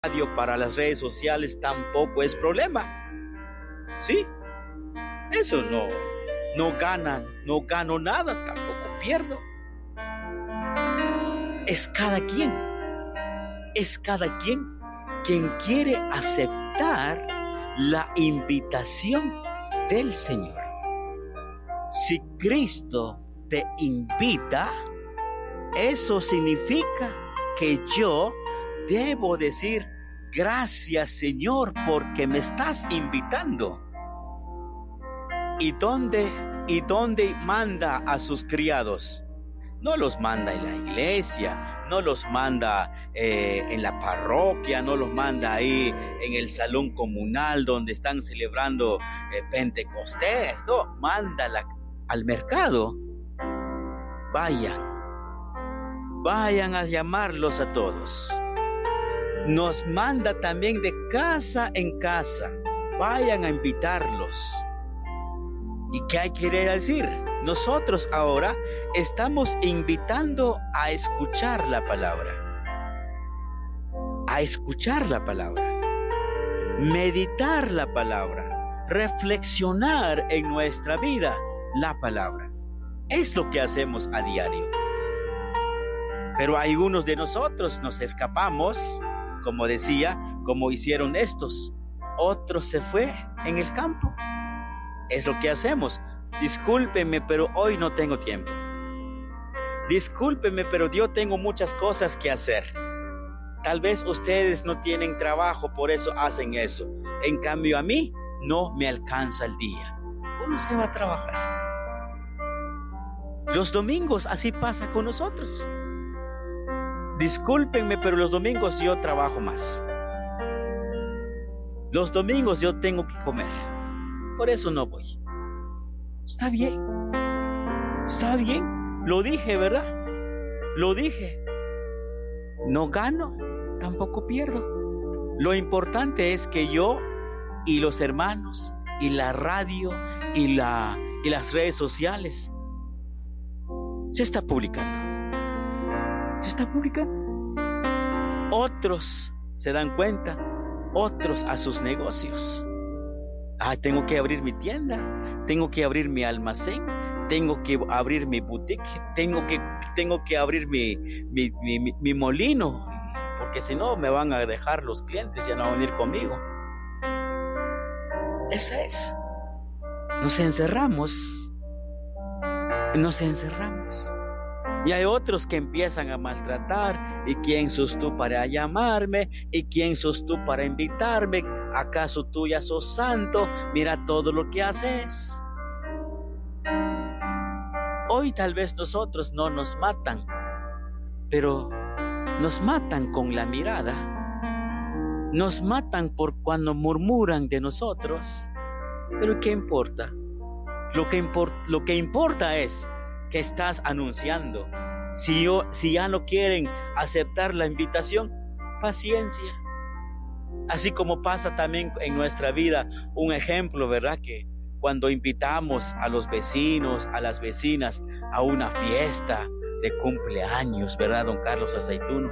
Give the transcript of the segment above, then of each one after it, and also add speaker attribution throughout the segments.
Speaker 1: radio, para las redes sociales tampoco es problema. ¿Sí? Eso no gano nada, tampoco pierdo. Es cada quien quiere aceptar la invitación del Señor. Si Cristo te invita, eso significa que yo debo decir: gracias, Señor, porque me estás invitando. ¿Y dónde manda a sus criados? No los manda en la iglesia, no los manda en la parroquia, no los manda ahí en el salón comunal donde están celebrando Pentecostés. No, manda al mercado. Vayan a llamarlos a todos. Nos manda también de casa en casa. Vayan a invitarlos. ¿Y qué quiere decir? Nosotros ahora estamos invitando a escuchar la palabra. A escuchar la palabra. Meditar la palabra. Reflexionar en nuestra vida la palabra. Es lo que hacemos a diario. Pero algunos de nosotros nos escapamos, como decía, como hicieron estos. Otro se fue en el campo. Es lo que hacemos. Discúlpeme, pero hoy no tengo tiempo. Discúlpeme, pero yo tengo muchas cosas que hacer. Tal vez ustedes no tienen trabajo, por eso hacen eso. En cambio, a mí no me alcanza el día. Uno se va a trabajar. Los domingos así pasa con nosotros. Discúlpenme, pero los domingos yo trabajo más. Los domingos yo tengo que comer. Por eso no voy. Está bien. Lo dije, ¿verdad? Lo dije. No gano, tampoco pierdo. Lo importante es que yo y los hermanos y la radio y las redes sociales se está publicando. Otros se dan cuenta, otros a sus negocios. Tengo que abrir mi tienda, tengo que abrir mi almacén, tengo que abrir mi boutique, tengo que abrir mi molino, porque si no me van a dejar los clientes, ya no van a venir conmigo. Esa es. Nos encerramos. Y hay otros que empiezan a maltratar. ¿Y quién sos tú para llamarme? ¿Y quién sos tú para invitarme? ¿Acaso tú ya sos santo? Mira todo lo que haces. Hoy tal vez nosotros no nos matan, pero nos matan con la mirada. Nos matan por cuando murmuran de nosotros. Pero ¿qué importa? Lo que importa es que estás anunciando. Si ya no quieren aceptar la invitación, paciencia. Así como pasa también en nuestra vida, un ejemplo, ¿verdad? Que cuando invitamos a los vecinos, a las vecinas, a una fiesta de cumpleaños, ¿verdad, don Carlos Aceituno?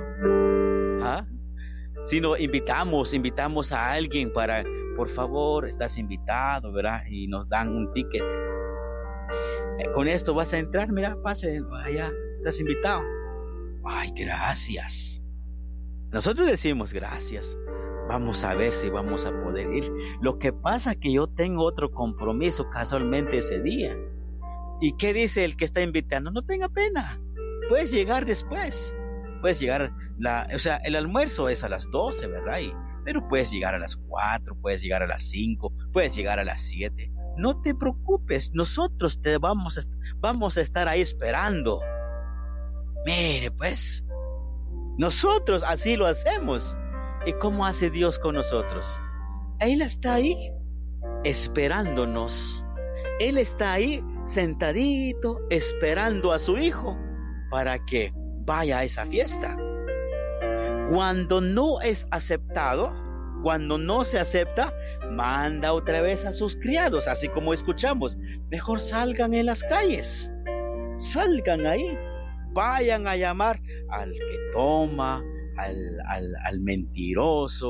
Speaker 1: Si no invitamos a alguien para, por favor, estás invitado, ¿verdad? Y nos dan un ticket. Con esto vas a entrar, mira, pase, allá, estás invitado. Ay, gracias. Nosotros decimos gracias. Vamos a ver si vamos a poder ir. Lo que pasa es que yo tengo otro compromiso casualmente ese día. ¿Y qué dice el que está invitando? No tenga pena. Puedes llegar después. Puedes llegar, el almuerzo es a las 12, ¿verdad? Pero puedes llegar a las 4, puedes llegar a las 5, puedes llegar a las 7. No te preocupes, nosotros te vamos a estar ahí esperando. Mire, pues, nosotros así lo hacemos. ¿Y cómo hace Dios con nosotros? Él está ahí esperándonos. Él está ahí sentadito esperando a su hijo para que vaya a esa fiesta. Cuando no es aceptado, cuando no se acepta, manda otra vez a sus criados, así como escuchamos. Mejor salgan en las calles, salgan ahí, vayan a llamar al que toma, al mentiroso,